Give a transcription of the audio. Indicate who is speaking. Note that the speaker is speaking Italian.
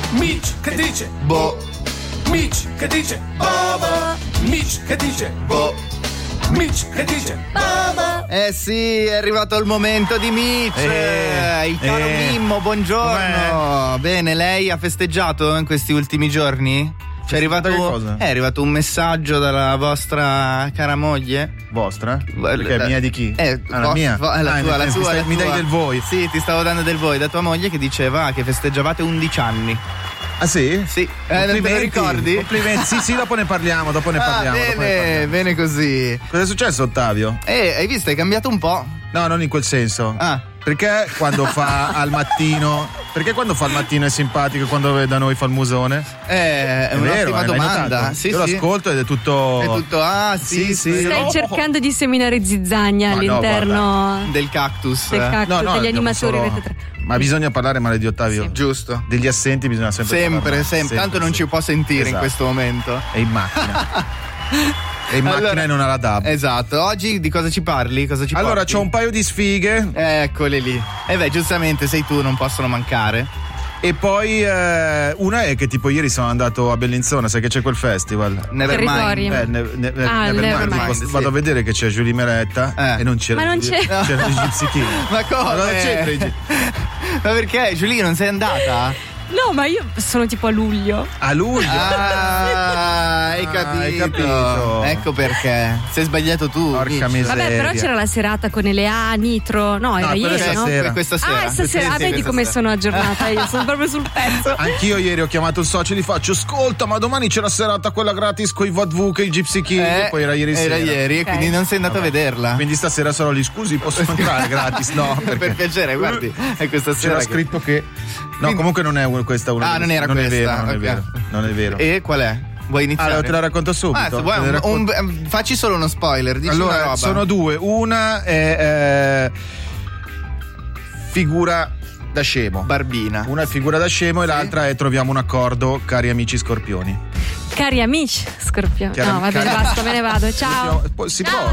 Speaker 1: Mitch che dice
Speaker 2: Boh.
Speaker 1: Mitch che dice Bobo. Mitch che dice Boh. Mitch che dice Bobo.
Speaker 2: Sì, è arrivato il momento di Mitch, il caro Mimmo, buongiorno.
Speaker 3: Com'è?
Speaker 2: Bene, lei ha festeggiato in questi ultimi giorni? È arrivato un messaggio dalla vostra cara moglie.
Speaker 3: Vostra? Perché mia di chi? La mia?
Speaker 2: La tua.
Speaker 3: Mi dai del voi?
Speaker 2: Sì, ti stavo dando del voi da tua moglie che diceva che festeggiavate 11 anni.
Speaker 3: Ah sì?
Speaker 2: Sì. Te lo ricordi?
Speaker 3: Complimenti. Sì, dopo ne parliamo.
Speaker 2: Bene così.
Speaker 3: Cosa è successo, Ottavio?
Speaker 2: Hai visto, hai cambiato un po'.
Speaker 3: No, non in quel senso. Perché quando fa al mattino è simpatico e quando da noi fa il musone?
Speaker 2: È un'ottima domanda.
Speaker 3: Sì, io l'ascolto ed è tutto
Speaker 2: sì.
Speaker 4: Stai cercando di seminare zizzania all'interno
Speaker 2: del cactus.
Speaker 4: Degli animatori Rete 3.
Speaker 3: Ma bisogna parlare male di Ottavio.
Speaker 2: Sì, giusto.
Speaker 3: Degli assenti bisogna sempre.
Speaker 2: Tanto non ci può sentire in questo momento.
Speaker 3: È in macchina. È in macchina e non ha la DAB.
Speaker 2: Esatto. Oggi di cosa ci parli?
Speaker 3: Allora, c'ho un paio di sfighe.
Speaker 2: Eccole lì. Giustamente sei tu, non possono mancare.
Speaker 3: E poi una è che tipo ieri sono andato a Bellinzona, sai che c'è quel festival?
Speaker 2: Nevermind.
Speaker 3: Vado a vedere che c'è Giulia Meretta e non c'era.
Speaker 4: Ma non c'è.
Speaker 3: C'era il Gypsy King.
Speaker 2: Ma come? Ma perché Giulia non sei andata?
Speaker 4: No, ma io sono tipo a luglio.
Speaker 3: A luglio?
Speaker 2: Hai capito. Ecco perché. Sei sbagliato tu.
Speaker 3: Porca miseria.
Speaker 4: Vabbè, però c'era la serata con Elea, Nitro. No, era ieri, no?
Speaker 2: Questa sera.
Speaker 4: Stasera. Vedi come sono aggiornata. Io sono proprio sul pezzo.
Speaker 3: Anch'io ieri ho chiamato il socio e gli faccio: ascolta, ma domani c'è la serata quella gratis con i VV che il Gypsy King. E poi era ieri sera.
Speaker 2: Era ieri, quindi non sei andato a vederla.
Speaker 3: Quindi stasera sarò lì. Scusi, posso entrare gratis? No,
Speaker 2: per piacere, guardi. È questa sera.
Speaker 3: C'era scritto che. No, comunque non è questa una.
Speaker 2: Non era questa.
Speaker 3: Non è vero.
Speaker 2: E qual è? Vuoi iniziare?
Speaker 3: Allora te la racconto subito.
Speaker 2: Facci solo uno spoiler. Dici
Speaker 3: allora,
Speaker 2: una roba.
Speaker 3: sono due. Una è figura da scemo.
Speaker 2: Barbina.
Speaker 3: Una è figura da scemo e l'altra è troviamo un accordo, cari amici scorpioni.
Speaker 4: Cari amici scorpioni. No, va bene, basta, me ne vado. Ciao.
Speaker 3: Si può.